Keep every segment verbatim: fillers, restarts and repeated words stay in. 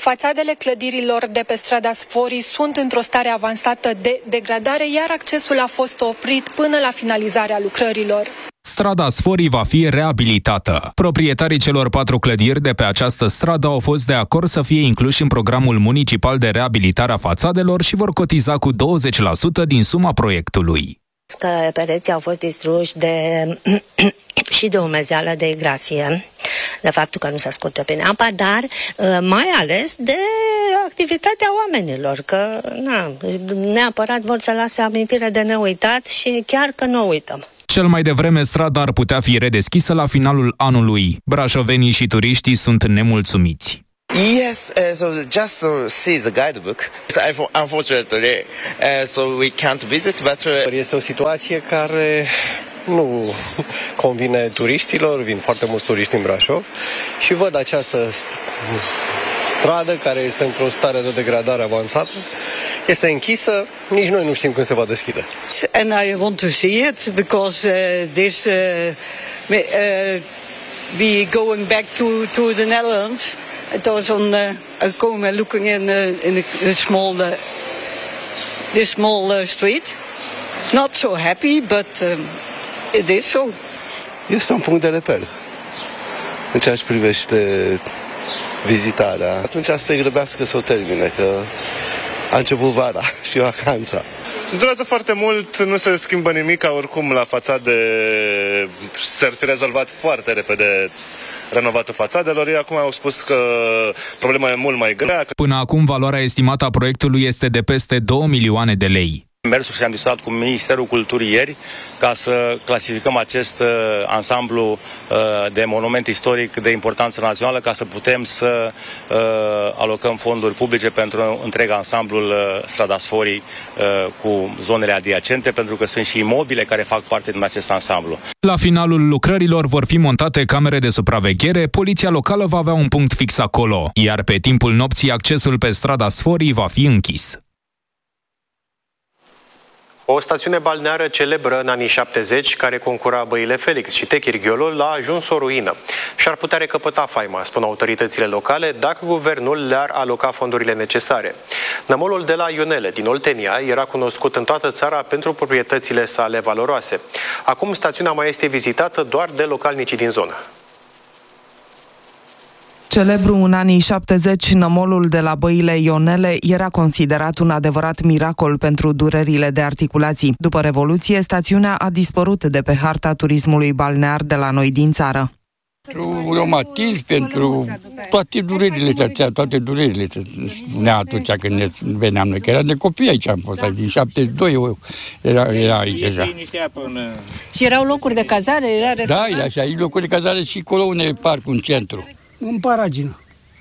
Fațadele clădirilor de pe strada Sforii sunt într-o stare avansată de degradare, iar accesul a fost oprit până la finalizarea lucrărilor. Strada Sforii va fi reabilitată. Proprietarii celor patru clădiri de pe această stradă au fost de acord să fie incluși în programul municipal de reabilitare a fațadelor și vor cotiza cu douăzeci la sută din suma proiectului. Că pereții au fost distruși de și de umezeală, de igrasie, de faptul că nu se scurge prin apa, dar mai ales de activitatea oamenilor, că na, neapărat vor să lase amintire de neuitat și chiar că nu uităm. Cel mai devreme, strada ar putea fi redeschisă la finalul anului. Brașovenii și turiștii sunt nemulțumiți. Yes, uh, so just to see the guidebook. Unfortunately, uh, so we can't visit, but uh... este o situație care nu convine turiștilor, vin foarte mulți turiști în Brașov și văd această stradă care este într-o stare de degradare avansată, este închisă, nici noi nu știm când se va deschide. And I want to see it because uh, this uh, uh, we going back to to the Netherlands. It was on uh, going looking in uh, in a, a small uh, this small uh, street. Not so happy, but um, it is so. Este un punct de reper în ceea ce privește vizitarea. Atunci să se grăbească să o termine, că a început vara și vacanța. Durează foarte mult, nu se schimbă nimic, oricum la fațade s-ar fi rezolvat foarte repede renovatul fațadelor. Ei acum au spus că problema e mult mai grea. Până acum, valoarea estimată a proiectului este de peste două milioane de lei. Mersul și am discutat cu Ministerul Culturii ieri ca să clasificăm acest uh, ansamblu uh, de monument istoric de importanță națională, ca să putem să uh, alocăm fonduri publice pentru întreg ansamblul uh, Strada Sforii uh, cu zonele adiacente, pentru că sunt și imobile care fac parte din acest ansamblu. La finalul lucrărilor vor fi montate camere de supraveghere, poliția locală va avea un punct fix acolo, iar pe timpul nopții accesul pe Strada Sforii va fi închis. O stațiune balneară celebră în anii șaptezeci, care concura Băile Felix și Techirghiolul, a ajuns o ruină și ar putea recăpăta faima, spun autoritățile locale, dacă guvernul le-ar aloca fondurile necesare. Nămolul de la Ionele, din Oltenia, era cunoscut în toată țara pentru proprietățile sale valoroase. Acum stațiunea mai este vizitată doar de localnicii din zonă. Celebru în anii șaptezeci, nămolul de la Băile Ionele era considerat un adevărat miracol pentru durerile de articulații. După Revoluție, stațiunea a dispărut de pe harta turismului balnear de la noi din țară. Pentru reumatism, pentru toate durerile, toate durerile, spunea atunci când ne veneam noi, că era de copii aici, am fost, din șaptezeci și doi era, era aici deja. Și erau locuri de cazare? Era da, era așa, locuri de cazare și acolo unde e parcul, în centru. În Paragină.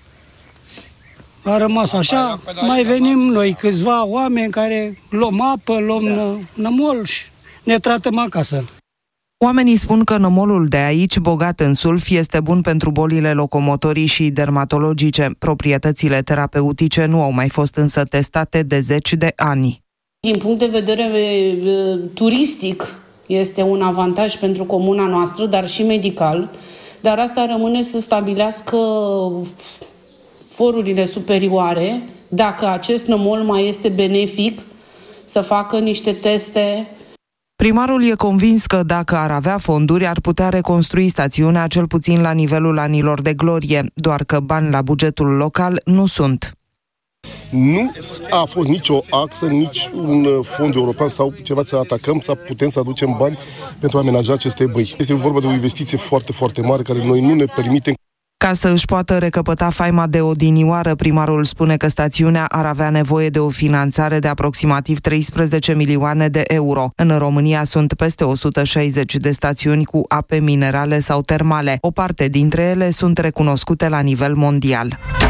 A rămas așa, mai venim noi câțiva oameni care luăm apă, luăm nămol și ne tratăm acasă. Oamenii spun că nămolul de aici, bogat în sulf, este bun pentru bolile locomotorii și dermatologice. Proprietățile terapeutice nu au mai fost însă testate de zeci de ani. Din punct de vedere turistic, este un avantaj pentru comuna noastră, dar și medical. Dar asta rămâne să stabilească forurile superioare, dacă acest nămol mai este benefic, să facă niște teste. Primarul e convins că dacă ar avea fonduri, ar putea reconstrui stațiunea cel puțin la nivelul anilor de glorie, doar că bani la bugetul local nu sunt. Nu a fost nicio axă, nici un fond european sau ceva să atacăm, să putem să aducem bani pentru a amenaja aceste băi. Este vorba de o investiție foarte, foarte mare care noi nu ne permitem. Ca să își poată recăpăta faima de odinioară, primarul spune că stațiunea ar avea nevoie de o finanțare de aproximativ treisprezece milioane de euro. În România sunt peste o sută șaizeci de stațiuni cu ape minerale sau termale. O parte dintre ele sunt recunoscute la nivel mondial.